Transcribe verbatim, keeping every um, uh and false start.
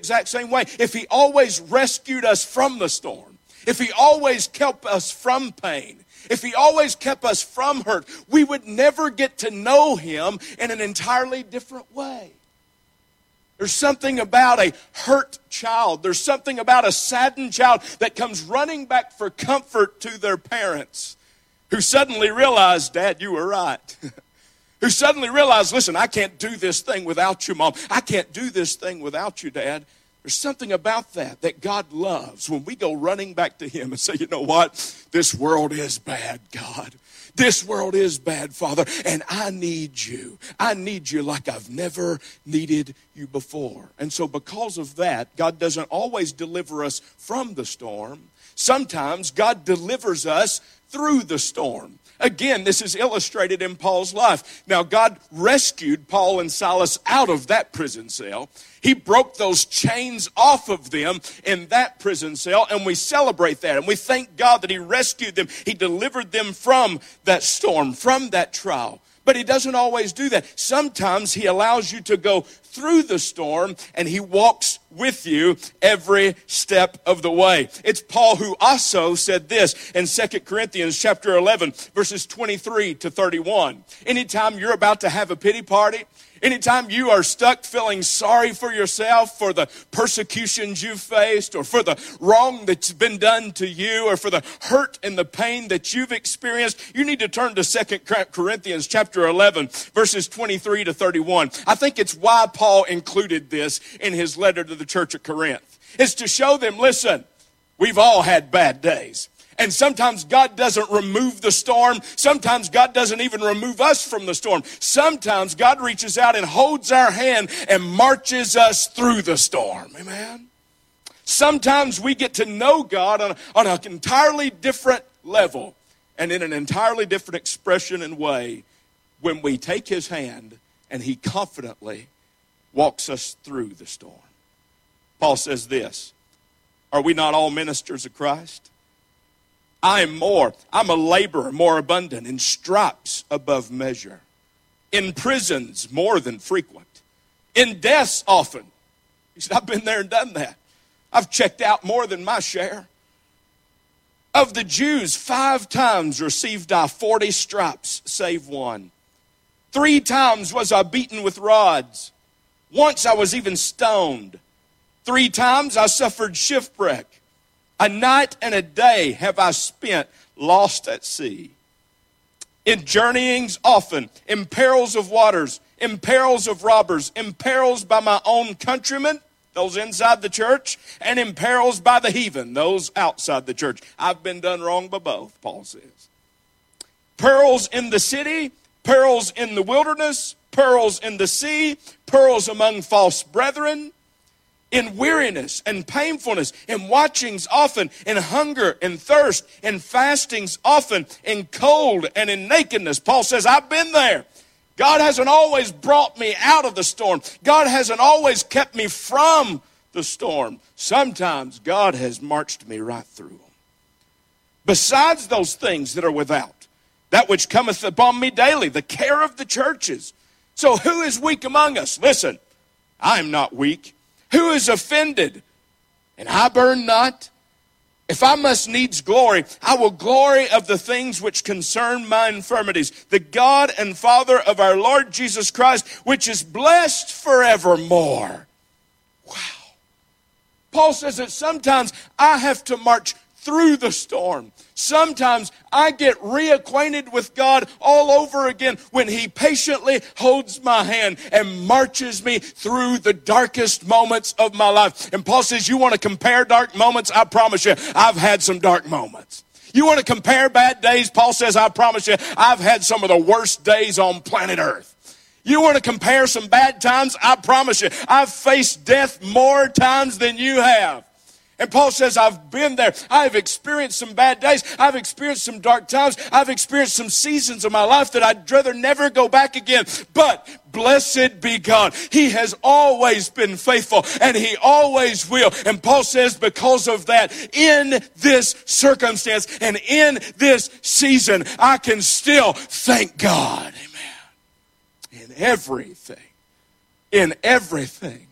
exact same way. If he always rescued us from the storm, if he always kept us from pain, if he always kept us from hurt, we would never get to know him in an entirely different way. There's something about a hurt child. There's something about a saddened child that comes running back for comfort to their parents, who suddenly realize, Dad, you were right. Who suddenly realize, listen, I can't do this thing without you, Mom. I can't do this thing without you, Dad. There's something about that that God loves when we go running back to him and say, you know what? This world is bad, God. This world is bad, Father, and I need you. I need you like I've never needed you before. And so because of that, God doesn't always deliver us from the storm. Sometimes God delivers us through the storm. Again, this is illustrated in Paul's life. Now, God rescued Paul and Silas out of that prison cell. He broke those chains off of them in that prison cell, and we celebrate that. And we thank God that he rescued them. He delivered them from that storm, from that trial. But he doesn't always do that. Sometimes he allows you to go through the storm, and he walks with you every step of the way. It's Paul who also said this in Second Corinthians chapter eleven, verses twenty-three to thirty-one. Anytime you're about to have a pity party, anytime you are stuck feeling sorry for yourself for the persecutions you've faced, or for the wrong that's been done to you, or for the hurt and the pain that you've experienced, you need to turn to Second Corinthians chapter eleven, verses twenty-three to thirty-one. I think it's why Paul included this in his letter to the church at Corinth. It's to show them, listen, we've all had bad days. And sometimes God doesn't remove the storm. Sometimes God doesn't even remove us from the storm. Sometimes God reaches out and holds our hand and marches us through the storm. Amen? Sometimes we get to know God on, on an entirely different level and in an entirely different expression and way when we take his hand and he confidently walks us through the storm. Paul says this, are we not all ministers of Christ? I am more, I'm a laborer more abundant, in stripes above measure, in prisons more than frequent, in deaths often. He said, I've been there and done that. I've checked out more than my share. Of the Jews, five times received I forty stripes, save one. Three times was I beaten with rods. Once I was even stoned. Three times I suffered shipwreck. A night and a day have I spent lost at sea. In journeyings often, in perils of waters, in perils of robbers, in perils by my own countrymen, those inside the church, and in perils by the heathen, those outside the church. I've been done wrong by both, Paul says. Perils in the city, perils in the wilderness, perils in the sea, perils among false brethren, in weariness and painfulness, in watchings often, in hunger and thirst, in fastings often, in cold and in nakedness. Paul says, I've been there. God hasn't always brought me out of the storm. God hasn't always kept me from the storm. Sometimes God has marched me right through them. Besides those things that are without, that which cometh upon me daily, the care of the churches. So who is weak among us? Listen, I am not weak. Who is offended? And I burn not. If I must needs glory, I will glory of the things which concern my infirmities. The God and Father of our Lord Jesus Christ, which is blessed forevermore. Wow. Paul says that sometimes I have to march through the storm. Sometimes I get reacquainted with God all over again when he patiently holds my hand and marches me through the darkest moments of my life. And Paul says, you want to compare dark moments? I promise you, I've had some dark moments. You want to compare bad days? Paul says, I promise you, I've had some of the worst days on planet Earth. You want to compare some bad times? I promise you, I've faced death more times than you have. And Paul says, I've been there. I've experienced some bad days. I've experienced some dark times. I've experienced some seasons of my life that I'd rather never go back again. But blessed be God. He has always been faithful, and he always will. And Paul says, because of that, in this circumstance and in this season, I can still thank God. Amen. In everything, in everything,